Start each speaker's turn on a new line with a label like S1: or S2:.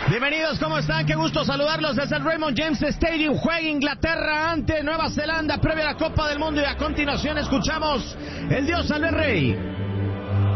S1: Bienvenidos, ¿cómo están? Qué gusto saludarlos desde el Raymond James Stadium. Juega Inglaterra ante Nueva Zelanda previa a la Copa del Mundo y a continuación escuchamos El Dios salve al Rey.